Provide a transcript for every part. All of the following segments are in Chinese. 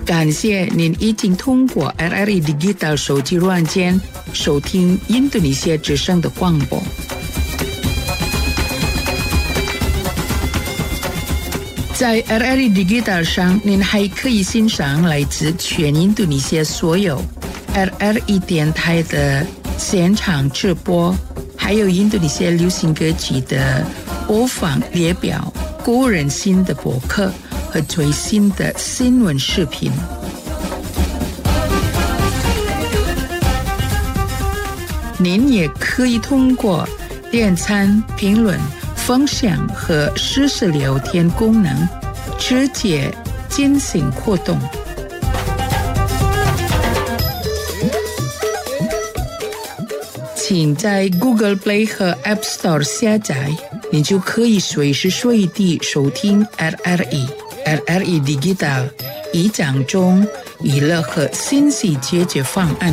感谢您已经通过 RRI Digital 手机软件收听印度尼西亚之声的广播。在 RRI Digital 上，您还可以欣赏来自全印度尼西亚所有 RRI 电台的现场直播，还有印度尼西亚流行歌曲的播放列表、个人新的博客和最新的新闻视频。您也可以通过点赞、评论、分享和实时聊天功能直接进行互动。请在 Google Play 和 App Store 下载，你就可以随时随地收听 RRI Digital 以讲中娱乐和信息解决方案。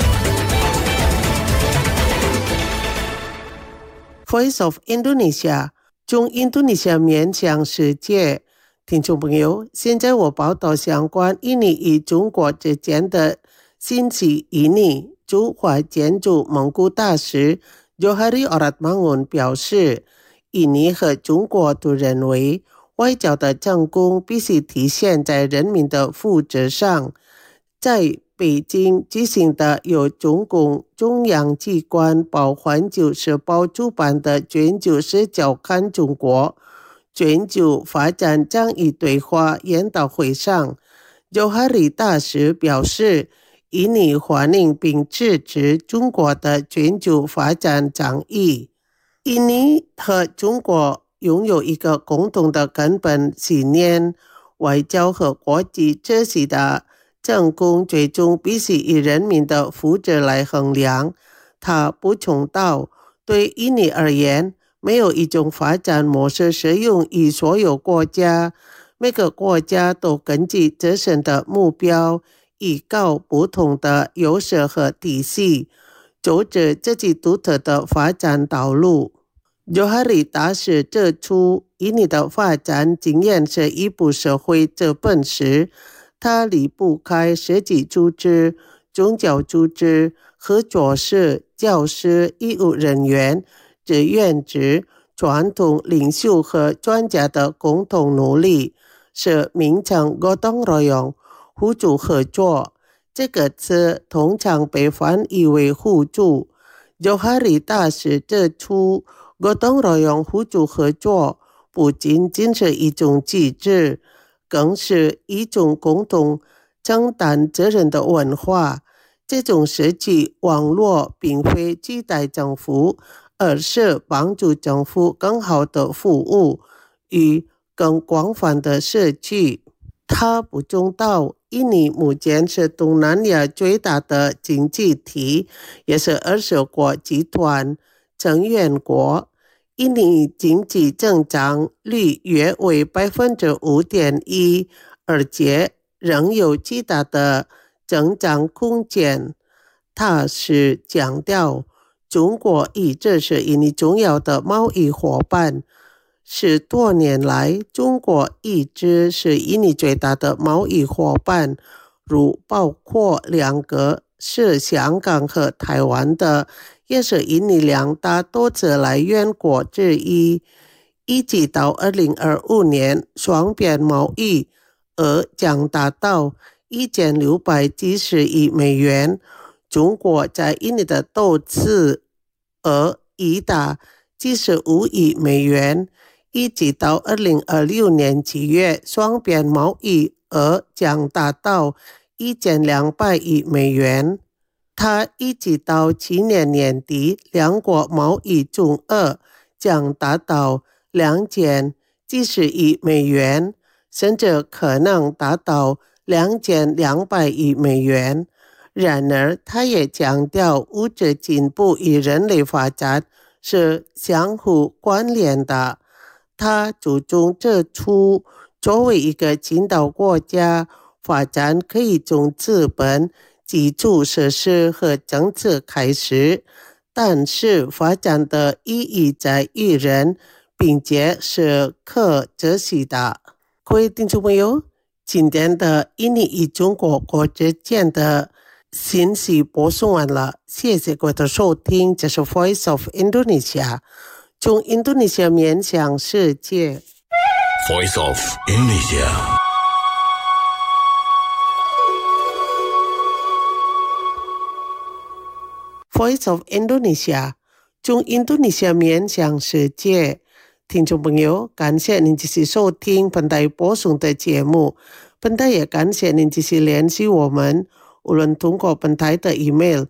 Voice of Indonesia 中印度尼西亚面向世界。听众朋友，现在我报道相关印尼与中国之间的信息。印尼驻华建筑蒙古大使 Johari Oratmangun 表示，印尼和中国都认为外交的成功必须体现在人民的福祉上。在北京举行的由中共中央机关报环球时报主办的全球视角看中国全球发展倡议对话研讨会上， Johari 大使表示，印尼欢迎并支持中国的全球发展倡议。印尼和中国拥有一个共同的根本信念，外交和国际秩序的成功最终必须以人民的福祉来衡量。他补充道，对印尼而言，没有一种发展模式适用于所有国家，每个国家都根据自身的目标，依靠不同的优势和体系，走着自己独特的发展道路。Johari 大使指出，印尼的发展经验是一部社会资本史，它离不开实际组织、宗教组织、合作社、教师、医务人员、志愿者、传统领袖和专家的共同努力，是名称 Gotong Royong 互助合作。这个词通常被翻译为互助。Johari 大使指出，Gotong Royong 互助合作不仅仅是一种机制，更是一种共同承担责任的文化。这种社区网络并非取代政府，而是帮助政府更好的服务与更广泛的社区。他补充道，印尼目前是东南亚最大的经济体，也是20国集团成员国。印尼经济增长率约为 5.1%， 而且仍有巨大的增长空间。他是强调，中国一直是印尼重要的贸易伙伴，10多年来，中国一直是印尼最大的贸易伙伴，如包括2个是香港和台湾的，也是印尼2大投资来源国之一。一直到2025年，双边贸易额将达到1670亿美元。中国在印尼的投资额已达75亿美元。一直到2026年7月，双边贸易额将达到1200亿美元。它一直到今年年底，两国贸易总额将达到2070亿美元，甚至可能达到2200亿美元。然而，他也强调物质进步与人类发展是相互关联的。他注重指出，作为一个进道国家，发展可以从资本、基础设施和政策开始，但是发展的意义在于人，并且是可持续的。各位听众朋友， 今天的印尼与中国国之间的信息播送完了，谢谢各位的收听，这是 Voice of Indonesia， 从印度尼西亚面向世界。 Voice of Indonesia。 Voice of Indonesia， 从印度尼西亚面向世界。听众朋友，感谢您继续收听本台播送的节目。本台也感谢您继续联系我们，无论通过本台的 email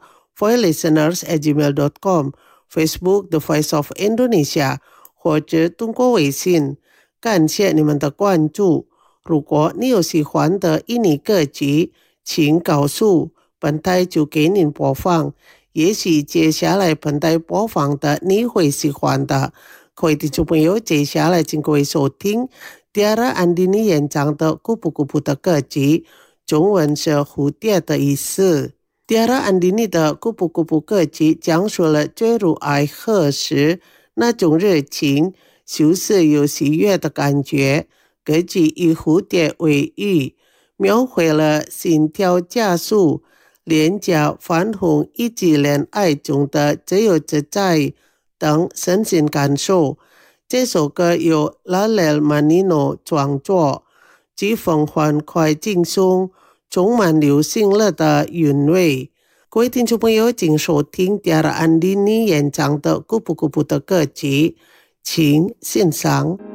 voicelisteners@gmail.com、Facebook The Voice of Indonesia， 或者通过微信。感谢你们的关注。如果你有喜欢的印尼歌曲，请告诉本台就给您播放。也许接下来本台播放的你会喜欢的。各位听众朋友，接下来请各位收听 Tiara Andini 演唱的《咕布咕布》的歌曲，中文是蝴蝶的意思。Tiara Andini 的《咕布咕布》歌曲讲述了坠入爱河时那种热情、羞涩又喜悦的感觉。歌曲以蝴蝶为喻，描绘了心跳加速、脸颊泛红以及恋爱中的自由自在等身心感受。这首歌由 Lalel Manino 创作，曲风欢快轻松，充满流行乐的韵味。各位听众朋友，请收听 Tiara Andini 演唱的《咕布咕布》的歌曲，请欣赏。